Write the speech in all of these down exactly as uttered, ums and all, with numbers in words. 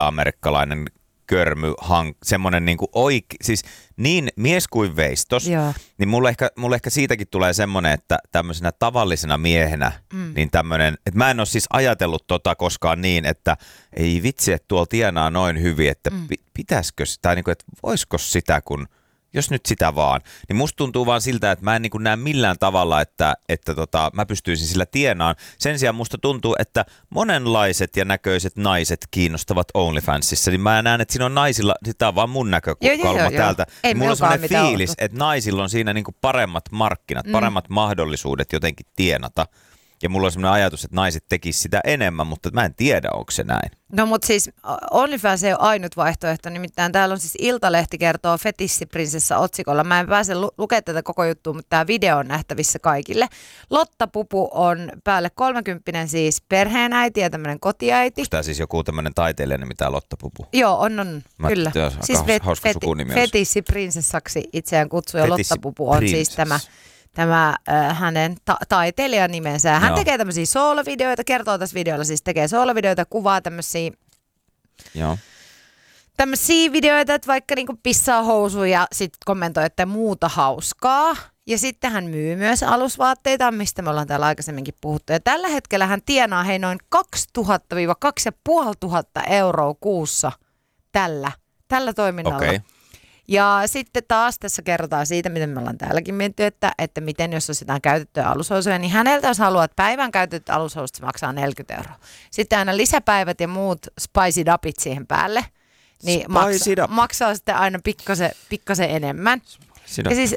amerikkalainen körmy, hank, semmoinen niinku oike, siis niin mies kuin veistos, Joo. niin mulle ehkä, mulle ehkä siitäkin tulee semmoinen, että tämmöisenä tavallisena miehenä, mm. niin tämmöinen, että mä en ole siis ajatellut tota koskaan niin, että ei vitsi, että tuolla tienaa noin hyvin, että mm. pitäisikö sitä, niin kuin, että voisiko sitä, kun jos nyt sitä vaan, niin musta tuntuu vaan siltä, että mä en niin kuin näe millään tavalla, että, että tota, mä pystyisin sillä tienaan. Sen sijaan musta tuntuu, että monenlaiset ja näköiset naiset kiinnostavat OnlyFansissa, niin mä näen, että siinä on naisilla, tämä on vaan mun näkökulma täältä. Ei mulla on sellainen fiilis, ollut. että naisilla on siinä niin kuin paremmat markkinat, mm. paremmat mahdollisuudet jotenkin tienata. Ja mulla on sellainen ajatus, että naiset tekisivät sitä enemmän, mutta mä en tiedä, onko se näin. No mutta siis OnlyFans ei ole ainut vaihtoehto, nimittäin täällä on siis Iltalehti kertoo Fetissiprinsessa otsikolla. Mä en pääse lu- lukemaan tätä koko juttua, mutta tämä video on nähtävissä kaikille. Lotta Pupu on päälle kolmekymppinen siis perheenäiti ja tämmöinen kotiäiti. Onko tämä siis joku tämmöinen taiteilija, mitä Lotta Pupu? Joo, on, on, Mä kyllä. Tiedä, siis fet- hauska fet- sukunimi Fetissiprinsessaksi itseään kutsuu ja Lotta Pupu on siis tämä... Tämä äh, hänen ta- taiteilijan nimensä. Hän Joo. tekee tämmöisiä soolovideoita, kertoo tässä videolla, siis tekee soolovideoita, kuvaa tämmöisiä Joo. tämmöisiä videoita, että vaikka niinku pissaa housuun ja sitten kommentoi, että muuta hauskaa. Ja sitten hän myy myös alusvaatteita, mistä me ollaan täällä aikaisemminkin puhuttu. Ja tällä hetkellä hän tienaa hei noin kaksituhatta kaksituhatta euroa kuussa tällä, tällä toiminnalla. Okay. Ja sitten taas tässä kerrotaan siitä, miten me ollaan täälläkin mietitty, että, että miten jos on jotain käytettyä alushousuja, niin häneltä jos haluaa, että päivän käytetyt alushousut, se maksaa neljäkymmentä euroa. Sitten aina lisäpäivät ja muut spiced upit siihen päälle, niin maksaa, maksaa sitten aina pikkasen, pikkasen enemmän. Ja siis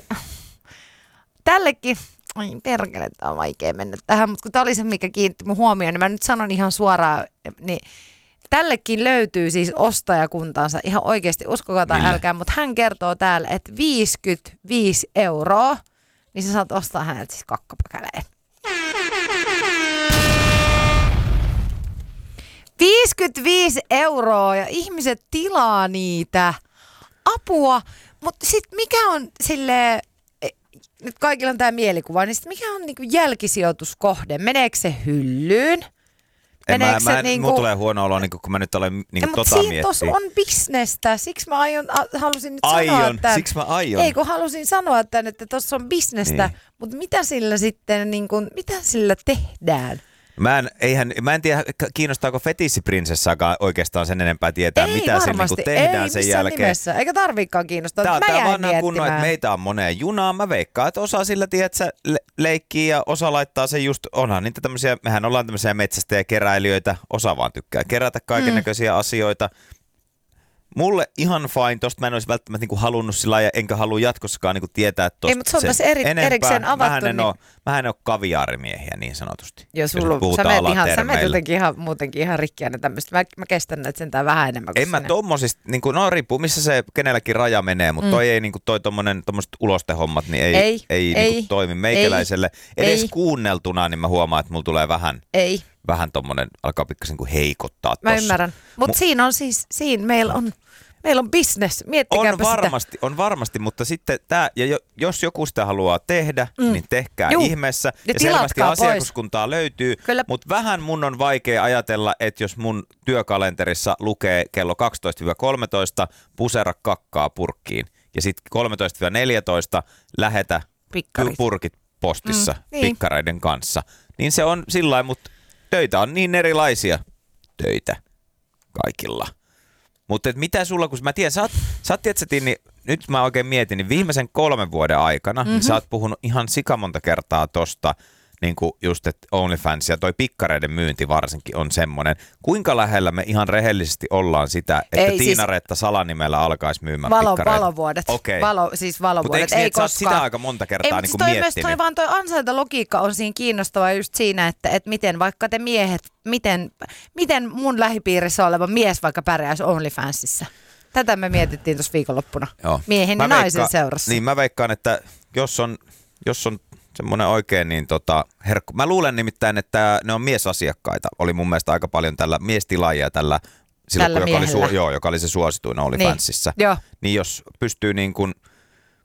tällekin, ai perkele, tämä on vaikea mennä tähän, mutta kun tämä oli se, mikä kiinnitti mun huomioon, niin mä nyt sanon ihan suoraan, niin tällekin löytyy siis ostajakuntaansa ihan oikeasti, uskokaa tai älkää, mutta hän kertoo täällä, että viisikymmentäviisi euroa, niin sä saat ostaa häneltä siis kakkapäkäleen. viisikymmentäviisi euroa ja ihmiset tilaa niitä. Apua, mutta sitten mikä on silleen, nyt kaikilla on tämä mielikuva, niin sitten mikä on niinku jälkisijoituskohde? Meneekö se hyllyyn? En mä, mä en, niinku, mulla tulee huono olo, niinku, kun mä nyt olen niinku, tota miettiä. Mutta siinä on bisnestä. Siksi mä aion, a, halusin nyt aion. sanoa, että... Siksi mä aion. Ei, kun halusin sanoa tämän, että tuossa on bisnestä. Niin. Mutta mitä sillä sitten, niin kun, mitä sillä tehdään? Mä en, eihän, mä en tiedä, kiinnostaako fetissiprinsessaakaan oikeastaan sen enempää tietää, ei, mitä siinä niinku tehdään ei, sen jälkeen. Nimessä. Eikä tarviikaan kiinnostaa. Tää, mä tää jäin vanha kunnon, että meitä on moneen junaan. Mä veikkaan, että osa sillä tiedätkö, le- leikkii ja osa laittaa sen just, onhan niitä tämmöisiä, mehän ollaan tämmöisiä metsästäjäkeräilijöitä, osa vaan tykkää kerätä kaikennäköisiä mm. asioita. Mulle ihan fine, tosta mä en olisi välttämättä niinku halunnut sillä ja enkä halua jatkossakaan niinku tietää tosta. Ei, mutta se on tässä eri, erikseen avattu. Mähän en, niin... ole, mähän en ole kaviaarimiehiä niin sanotusti. Joo, sulla, sä menet ihan, sä menet jotenkin ihan, muutenkin ihan rikkiänä tämmöistä. Mä, mä kestän näitä sentään vähän enemmän kuin En mä tommosista, niinku, no riippuu missä se kenelläkin raja menee, mutta toi mm. ei niinku toi tommonen, tommoset ulostehommat, niin ei, ei, ei, ei niinku toimi meikäläiselle. Ei, Edes ei. Kuunneltuna, niin mä huomaan, että mulla tulee vähän... Ei. Vähän tommonen, alkaa pikkasen kuin heikottaa tossa. Mä ymmärrän. Mutta Mu- siinä on siis, siinä meillä on, meillä on business. Miettikääpä on varmasti, sitä. On varmasti, mutta sitten tää, ja jo, jos joku sitä haluaa tehdä, mm. niin tehkää Juh. ihmeessä. Ja, ja selvästi asiakaskuntaa pois. Löytyy, mutta vähän mun on vaikea ajatella, että jos mun työkalenterissa lukee kello kaksitoista kolmetoista pusera kakkaa purkkiin, ja sitten kolmetoista neljätoista lähetä Pikkarit. purkit postissa mm, niin. pikkareiden kanssa, niin se on sillä mutta töitä on niin erilaisia töitä kaikilla. Mutta mitä sulla, kun mä tiedän, sä oot, sä oot tietysti, niin nyt mä oikein mietin, niin viimeisen kolmen vuoden aikana, mm-hmm. niin sä oot puhunut ihan sikamonta kertaa tosta, niin kuin just, että OnlyFans ja toi pikkareiden myynti varsinkin on semmoinen. Kuinka lähellä me ihan rehellisesti ollaan sitä, että ei, Tiina-Reetta siis Salanimellä alkaisi myymään valo, pikkareita? Valovuodet. Okay. Valo, siis valovuodet. Mutta eikö ei niin, koskaan. Sä oot sitä aika monta kertaa ei, niin kuin toi miettinyt? Toi vaan toi ansaintalogiikka on siinä kiinnostava just siinä, että, että miten vaikka te miehet, miten, miten mun lähipiirissä oleva mies vaikka pärjäisi OnlyFansissa. Tätä me mietittiin tuossa viikonloppuna. Joo. Miehen ja naisen veikka, seurassa. Niin mä veikkaan, että jos on, jos on semmoinen oikein niin tota herkku. Mä luulen nimittäin, että ne on miesasiakkaita. Oli mun mielestä aika paljon tällä miestilaajia tällä, silloin, joka, oli su, joo, joka oli se suosituin OnlyFansissa. Niin, niin jos pystyy niin kuin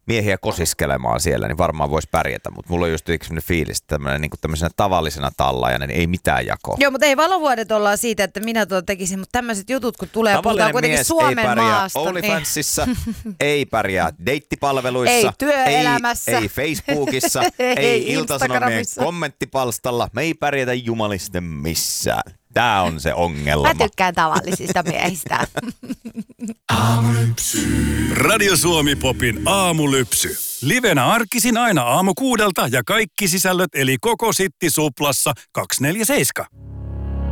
miehiä kosiskelemaan siellä, niin varmaan voisi pärjätä. Mutta mulla on just sellainen fiilis, että niin tämmöisenä tavallisena tallaajana niin ei mitään jakoa. Joo, mutta ei valovuodet olla siitä, että minä tuota tekisin, mutta tämmöiset jutut, kun tulee ja puhutaan kuitenkin Suomen ei maasta. OnlyFansissa, niin. ei pärjää deittipalveluissa, ei työelämässä, ei, ei Facebookissa, ei Ilta-Sanomien kommenttipalstalla. Me ei pärjätä jumalisten missään. Tää on se ongelma. Mä tykkään tavallisista miehistä. Aamulypsy. Radio Suomi Popin aamulypsy. Livenä arkisin aina aamu kuudelta ja kaikki sisällöt eli koko Sitti Suplassa kaksikymmentäneljä seitsemän.